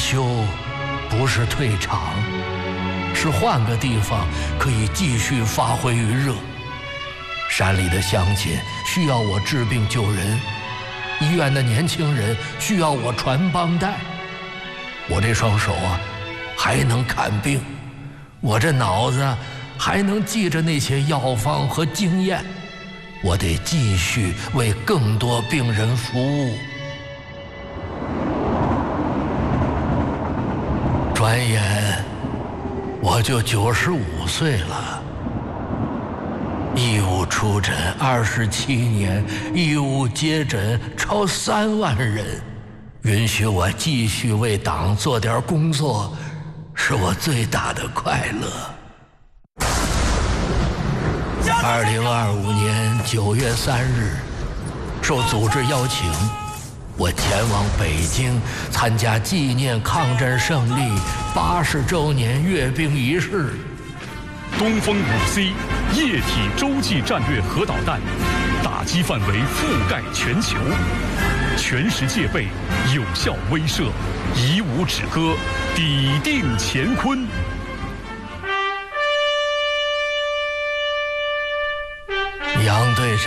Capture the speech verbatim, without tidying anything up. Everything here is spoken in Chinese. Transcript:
休不是退场，是换个地方可以继续发挥余热。山里的乡亲需要我治病救人，医院的年轻人需要我传帮带。我这双手啊，还能看病，我这脑子还能记着那些药方和经验。我得继续为更多病人服务。转眼我就九十五岁了，义务出诊二十七年，义务接诊超三万人，允许我继续为党做点工作，是我最大的快乐。二零二五年九月三日，受组织邀请，我前往北京参加纪念抗战胜利八十周年阅兵仪式。 东风五 C 液体洲际战略核导弹，打击范围覆盖全球，全时戒备，有效威慑，以武止戈，抵定乾坤。 杨队长。